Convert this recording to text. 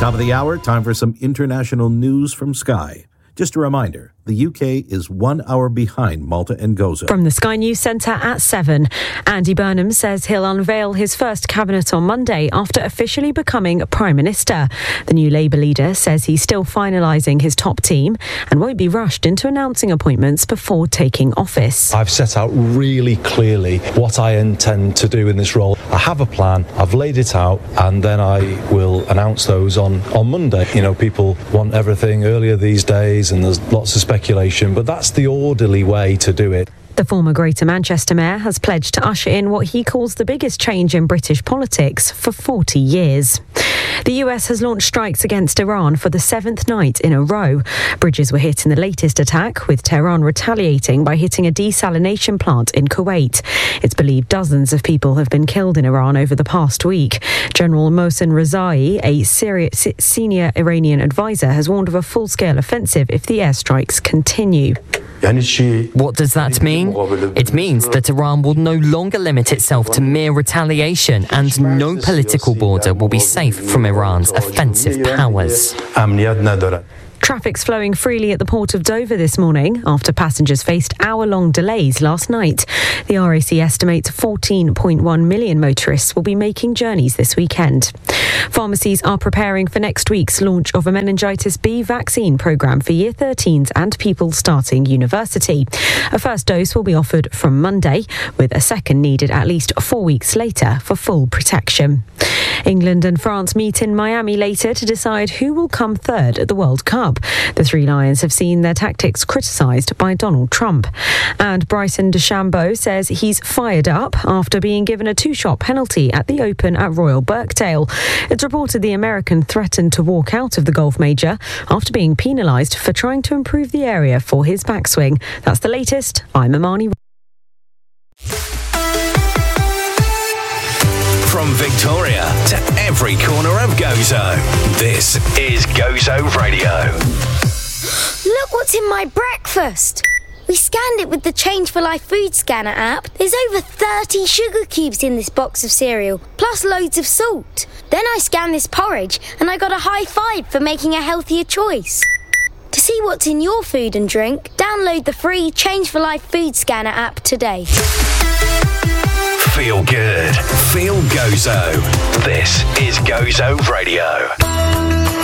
Top of the hour, time for some international news from Sky. Just a reminder, the UK is 1 hour behind Malta and Gozo. From the Sky News Centre at 7, Andy Burnham says he'll unveil his first cabinet on Monday after officially becoming Prime Minister. The new Labour leader says he's still finalising his top team and won't be rushed into announcing appointments before taking office. I've set out really clearly what I intend to do in this role. I have a plan, I've laid it out, and then I will announce those on Monday. You know, people want everything earlier these days and there's lots of speculation, but that's the orderly way to do it. The former Greater Manchester Mayor has pledged to usher in what he calls the biggest change in British politics for 40 years. The US has launched strikes against Iran for the 7th night in a row. Bridges were hit in the latest attack, with Tehran retaliating by hitting a desalination plant in Kuwait. It's believed dozens of people have been killed in Iran over the past week. General Mohsen Rezai, a senior Iranian advisor, has warned of a full-scale offensive if the airstrikes continue. What does that mean? It means that Iran will no longer limit itself to mere retaliation, and no political border will be safe from Iran's offensive powers. Traffic's flowing freely at the port of Dover this morning after passengers faced hour-long delays last night. The RAC estimates 14.1 million motorists will be making journeys this weekend. Pharmacies are preparing for next week's launch of a meningitis B vaccine programme for Year 13s and people starting university. A first dose will be offered from Monday, with a second needed at least 4 weeks later for full protection. England and France meet in Miami later to decide who will come third at the World Cup. The Three Lions have seen their tactics criticised by Donald Trump. And Bryson DeChambeau says he's fired up after being given a 2-shot penalty at the Open at Royal Birkdale. It's reported the American threatened to walk out of the golf major after being penalised for trying to improve the area for his backswing. That's the latest. I'm Amani. From Victoria to every corner of Gozo, this is Gozo Radio. Look what's in my breakfast. We scanned it with the Change for Life food scanner app. There's over 30 sugar cubes in this box of cereal, plus loads of salt. Then I scanned this porridge and I got a high five for making a healthier choice. To see what's in your food and drink, download the free Change for Life food scanner app today. Feel good. Feel Gozo. This is Gozo Radio.